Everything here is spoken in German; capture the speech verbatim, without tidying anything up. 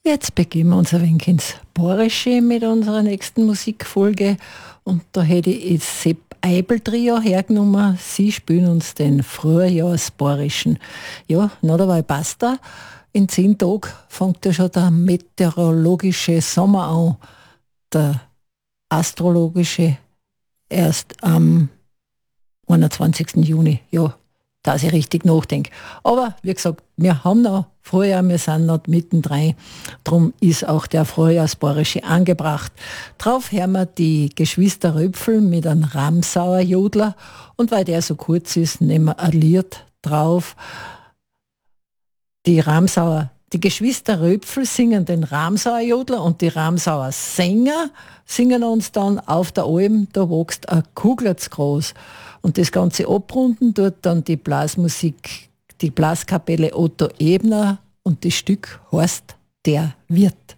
Jetzt begeben wir uns ein wenig ins Bayerische mit unserer nächsten Musikfolge. Und da hätte ich jetzt Sepp Eibel Trio hergenommen. Sie spielen uns den Frühjahrsbayerischen. Ja, na dabei passt da. In zehn Tagen fängt ja schon der meteorologische Sommer an. Der astrologische erst am einundzwanzigsten Juni. Ja, dass ich richtig nachdenke. Aber wie gesagt, wir haben noch Frühjahr, wir sind noch mittendrin. Darum ist auch der Frühjahrsbayerische angebracht. Drauf hören wir die Geschwister Röpfel mit einem Ramsauer Jodler. Und weil der so kurz ist, nehmen wir ein Lied drauf. Die Ramsauer, die Geschwister Röpfel singen den Ramsauer Jodler und die Ramsauer Sänger singen uns dann auf der Alm, da wächst ein Kuglerz groß. Und das Ganze abrunden tut dann die Blasmusik, die Blaskapelle Otto Ebner und das Stück heißt Der Wirt.